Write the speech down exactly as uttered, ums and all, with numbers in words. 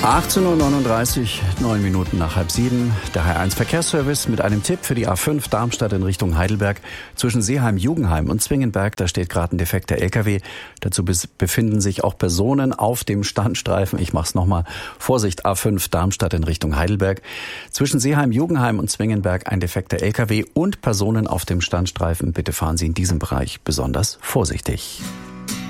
achtzehn Uhr neununddreißig, neun Minuten nach halb sieben. Der H eins Verkehrsservice mit einem Tipp für die A fünf Darmstadt in Richtung Heidelberg. Zwischen Seeheim-Jugenheim und Zwingenberg, da steht gerade ein defekter L K W. Dazu befinden sich auch Personen auf dem Standstreifen. Ich mach's nochmal. Vorsicht, A fünf Darmstadt in Richtung Heidelberg. Zwischen Seeheim-Jugenheim und Zwingenberg ein defekter L K W und Personen auf dem Standstreifen. Bitte fahren Sie in diesem Bereich besonders vorsichtig.